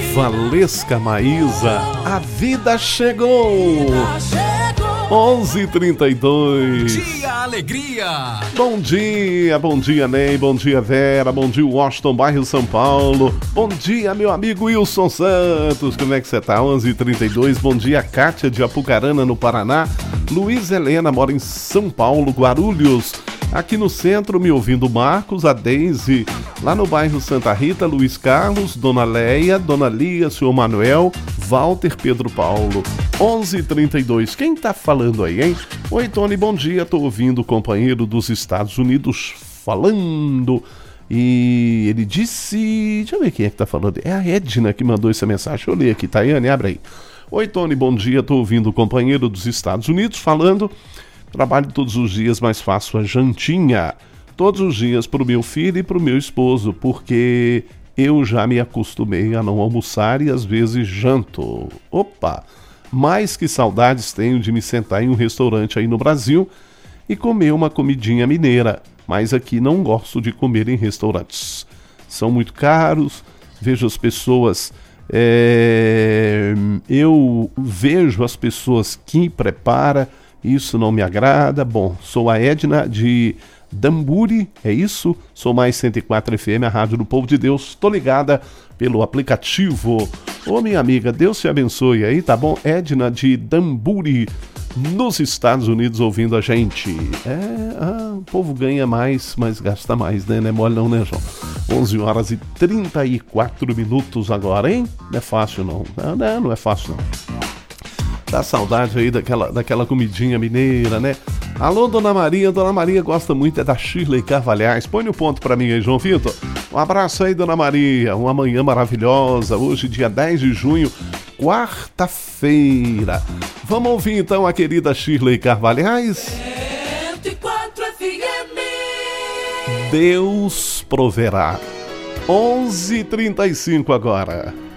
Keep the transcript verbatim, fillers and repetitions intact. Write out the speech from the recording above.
Valesca Maísa, a vida chegou. onze e trinta e dois. Bom dia, alegria. Bom dia, bom dia, Ney. Bom dia, Vera. Bom dia, Washington, bairro São Paulo. Bom dia, meu amigo Wilson Santos. Como é que você tá? onze e trinta e dois. Bom dia, Kátia de Apucarana, no Paraná. Luiz Helena mora em São Paulo, Guarulhos. Aqui no centro, me ouvindo Marcos, a Deise, lá no bairro Santa Rita, Luiz Carlos, Dona Leia, Dona Lia, Senhor Manuel, Walter, Pedro Paulo. onze e trinta e dois. Quem tá falando aí, hein? Oi, Tony, bom dia. Tô ouvindo o companheiro dos Estados Unidos falando. E ele disse... Deixa eu ver quem é que tá falando. É a Edna que mandou essa mensagem. Deixa eu ler aqui, Tayane, abre aí. Oi, Tony, bom dia. Tô ouvindo o companheiro dos Estados Unidos falando... Trabalho todos os dias, mas faço a jantinha. Todos os dias pro meu filho e pro meu esposo, porque eu já me acostumei a não almoçar e às vezes janto. Opa! Mais que saudades tenho de me sentar em um restaurante aí no Brasil e comer uma comidinha mineira. Mas aqui não gosto de comer em restaurantes. São muito caros, vejo as pessoas... É... Eu vejo as pessoas que preparam. Isso não me agrada. Bom, sou a Edna de Damburi, é isso? Sou mais cento e quatro F M, a rádio do Povo de Deus. Tô ligada pelo aplicativo. Ô, minha amiga, Deus te abençoe aí, tá bom? Edna de Damburi, nos Estados Unidos, ouvindo a gente. É, ah, o povo ganha mais, mas gasta mais, né? Não é mole não, né, João? onze horas e trinta e quatro minutos agora, hein? Não é fácil, não. Não, não, não é fácil, não. Dá saudade aí daquela, daquela comidinha mineira, né? Alô, Dona Maria. Dona Maria gosta muito é da Shirley Carvalhais. Põe o ponto pra mim aí, João Vitor. Um abraço aí, Dona Maria. Uma manhã maravilhosa. Hoje, dia dez de junho, quarta-feira. Vamos ouvir, então, a querida Shirley Carvalhais. cento e quatro F M. Deus proverá. onze e trinta e cinco agora.